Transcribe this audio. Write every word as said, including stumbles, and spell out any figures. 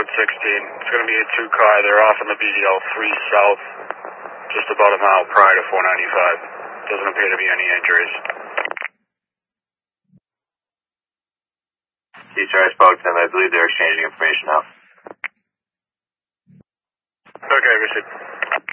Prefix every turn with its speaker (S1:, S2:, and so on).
S1: code sixteen. It's going to be a two-car. They're off in the B D L three south, just about a mile prior to four ninety-five. Doesn't appear to be any injuries.
S2: Teacher, I spoke to them. I believe they're exchanging information now.
S1: Okay, received.